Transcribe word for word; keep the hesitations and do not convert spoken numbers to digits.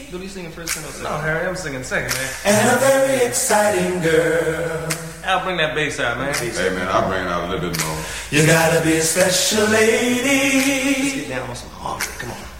lead? Do you singing first or second? No, Harry, I'm singing second, man. And a very exciting girl. I'll bring that bass out, man. Hey, man, I'll bring it out a little bit more. You gotta be a special lady. Let's get down on some harmony. Come on.